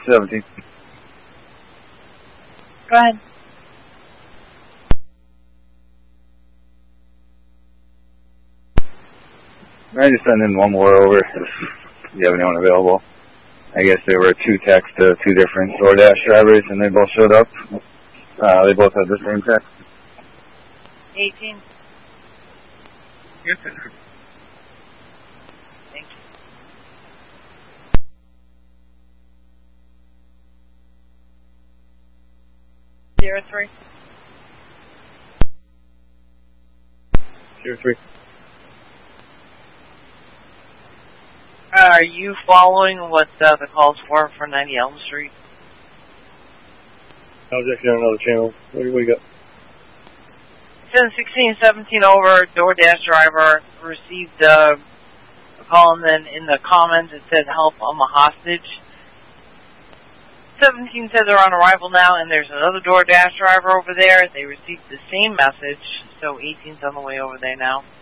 17. Go ahead. I just sent in one more over if you have anyone available. I guess there were two texts to two different DoorDash drivers, and they both showed up. They both had the same text. 18. Yes, sir. Thank you. 03. 03. Are you following what the calls for 90 Elm Street? I was actually on another channel. What do you got? 10-16-17 over, DoorDash driver received a call, and then in the comments it said, help, I'm a hostage. 17 said they're on arrival now, and there's another DoorDash driver over there. They received the same message, so 18's on the way over there now.